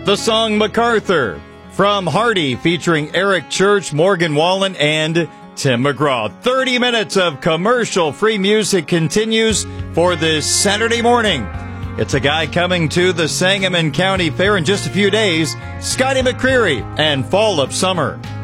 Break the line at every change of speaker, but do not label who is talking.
The song MacArthur from Hardy featuring Eric Church, Morgan Wallen, and Tim McGraw. 30 minutes of commercial-free music continues for this Saturday morning. It's a guy coming to the Sangamon County Fair in just a few days, Scotty McCreery and Fall of Summer.